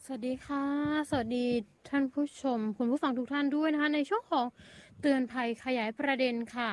สวัสดีค่ะสวัสดีท่านผู้ชมคุณผู้ฟังทุกท่านด้วยนะคะในช่วงของเตือนภัยขยายประเด็นค่ะ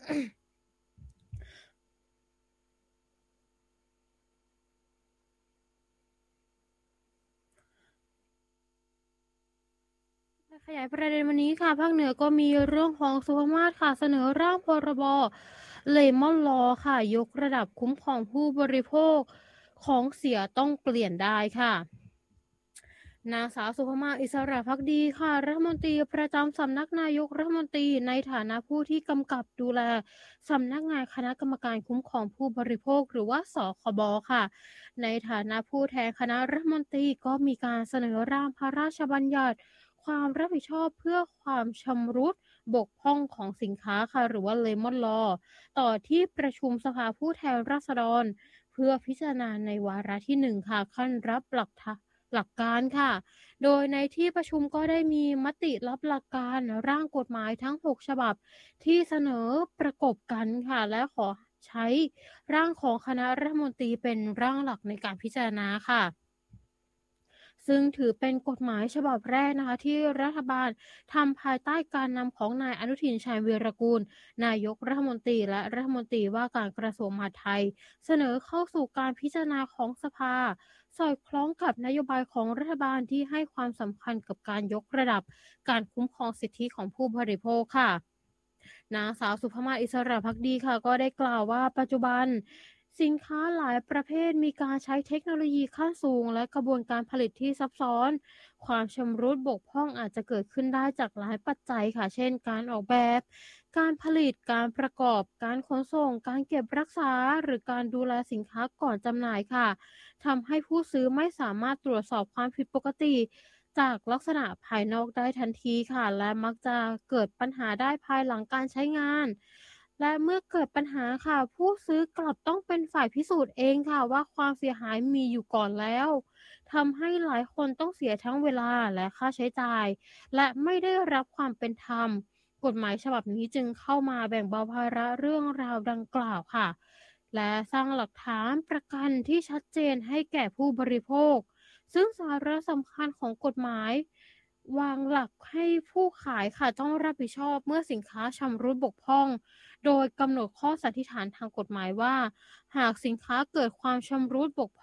ขยายประเด็นวันนี้ค่ะภาคเหนือก็มีเรื่องของสุภมาศค่ะเสนอร่างพรบเลมอนลอค่ะยกระดับคุ้มครองผู้บริโภคของเสียต้องเปลี่ยนได้ค่ะนางสาวสุภมาศอิสระภักดีค่ะรัฐมนตรีประจำสำนักนายกรัฐมนตรีในฐานะผู้ที่กำกับดูแลสำนักงานคณะกรรมการคุ้มครองผู้บริโภคหรือว่าสคบค่ะในฐานะผู้แทนคณะรัฐมนตรีก็มีการเสนอร่างพระราชบัญญัติความรับผิดชอบเพื่อความชำรุดบกพร่องของสินค้าค่ะหรือว่าเลมอนลอต่อที่ประชุมสภาผู้แทนราษฎรเพื่อพิจารณาในวาระที่หนึ่งค่ะขั้นรับหลักการค่ะ โดยในที่ประชุมก็ได้มีมติรับหลักการร่างกฎหมายทั้ง 6 ฉบับที่เสนอประกบกันค่ะและขอใช้ร่างของคณะรัฐมนตรีเป็นร่างหลักในการพิจารณาค่ะซึ่งถือเป็นกฎหมายฉบับแรกนะคะที่รัฐบาลทำภายใต้การนำของนายอนุทินชาญวีรกูลนายกรัฐมนตรีและรัฐมนตรีว่าการกระทรวงมหาดไทยเสนอเข้าสู่การพิจารณาของสภา สอดคล้องกับนโยบายของรัฐบาลที่ให้ความสำคัญกับการยกระดับการคุ้มครองสิทธิของผู้บริโภคค่ะนางสาวสุภมาศอิสระภักดีค่ะก็ได้กล่าวว่าปัจจุบันสินค้าหลายประเภทมีการใช้เทคโนโลยีขั้นสูงและกระบวนการผลิตที่ซับซ้อนความชำรุดบกพร่องอาจจะเกิดขึ้นได้จากหลายปัจจัยค่ะเช่นการออกแบบการผลิตการประกอบการขนส่งการเก็บรักษาหรือการดูแลสินค้าก่อนจำหน่ายค่ะ ทำให้ผู้ซื้อไม่สามารถตรวจสอบความผิดปกติจากลักษณะภายนอกได้ทันทีค่ะและมักจะเกิดปัญหาได้ภายหลังการใช้งานและเมื่อเกิดปัญหาค่ะผู้ซื้อกลับต้องเป็นฝ่ายพิสูจน์เองค่ะว่าความเสียหายมีอยู่ก่อนแล้วทำให้หลายคนต้องเสียทั้งเวลาและค่าใช้จ่ายและไม่ได้รับความเป็นธรรมกฎหมายฉบับนี้จึงเข้ามาแบ่งเบาภาระเรื่องราวดังกล่าวค่ะ และสร้างหลักฐานประกันที่ชัดเจนให้แก่ผู้บริโภค ซึ่งสาระสำคัญของกฎหมายวางหลักให้ผู้ขายค่ะต้องรับผิดชอบเมื่อสินค้าชำรุดบกพร่อง โดยกำหนดข้อสันนิษฐานทางกฎหมายว่าหากสินค้าเกิดความชำรุดบก